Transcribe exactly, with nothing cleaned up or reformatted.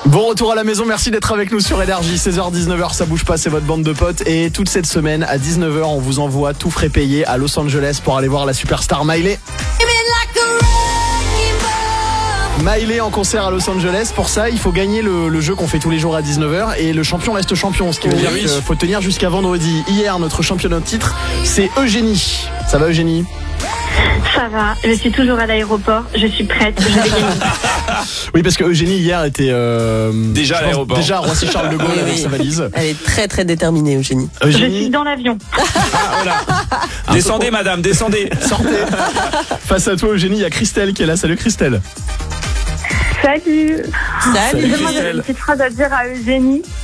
Bon retour à la maison, merci d'être avec nous sur Énergie. Seize heures dix-neuf heures, ça bouge pas, c'est votre bande de potes. Et toute cette semaine à dix-neuf heures, on vous envoie tout frais payé à Los Angeles pour aller voir la superstar Miley. Miley en concert à Los Angeles. Pour ça, il faut gagner le, le jeu qu'on fait tous les jours à dix-neuf heures. Et le champion reste champion, ce qui veut Oui. dire qu'il faut tenir jusqu'à vendredi. Hier, notre championne de titre, c'est Eugénie. Ça va Eugénie ? Ça va, je suis toujours à l'aéroport, je suis prête, je vais gagner. Oui, parce que Eugénie hier était euh, Déjà à je pense, l'aéroport. Déjà à Roissy-Charles de Gaulle Oui, avec oui. sa valise. Elle est très très déterminée, Eugénie. Je suis Eugénie, dans l'avion. Ah, voilà. Descendez, madame, descendez. sortez. Face à toi, Eugénie, il y a Christelle qui est là. Salut Christelle. Salut. Salut. Moi, j'avais une petite phrase à dire à Eugénie.